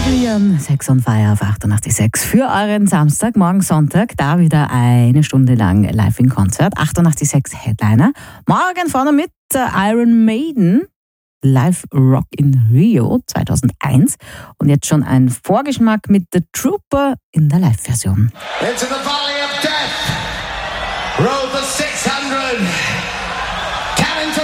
Adrian, Sex on Fire auf 88.6 für euren Samstag, morgen Sonntag, da wieder eine Stunde lang live in Konzert, 88.6 Headliner. Morgen vorne mit Iron Maiden, Live Rock in Rio 2001 und jetzt schon ein Vorgeschmack mit The Trooper in der Live-Version. Into the Valley of Death, Road the 600.